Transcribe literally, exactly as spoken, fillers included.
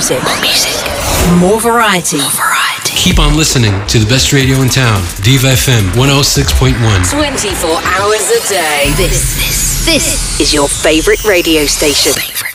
music. More music. More variety. More variety. Keep on listening to the best radio in town. Diva F M one oh six point one. twenty-four hours a day. This, this, this is your favorite radio station. Favorite.